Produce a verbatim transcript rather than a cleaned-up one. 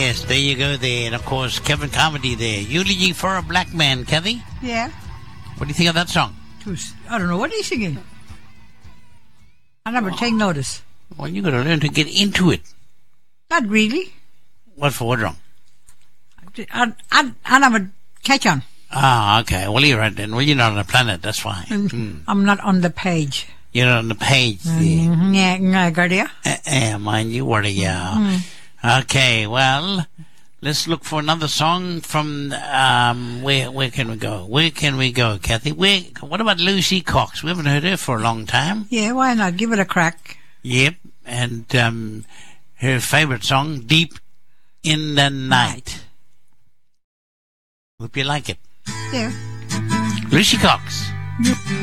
Yes, there you go there. And, of course, Kevin Carmody there. Eulogy for a Black Man, Kathy. Yeah. What do you think of that song? I don't know what he's singing. I never oh. take notice. Well, you got to learn to get into it. Not really. What for? What wrong? I, I, I never catch on. Ah, okay. Well, you're right then. Well, you're not on the planet. That's fine. Mm. I'm not on the page. You're not on the page. Mm-hmm. Yeah, yeah, got ya. Uh, yeah, mind you, what are you? Mm. Okay, well, let's look for another song from, um, where, where can we go? Where can we go, Kathy? Where, what about Lucy Cox? We haven't heard her for a long time. Yeah, why not? Give it a crack. Yep, and, um, her favorite song, Deep in the Night. Hope you like it. Yeah. Lucy Cox.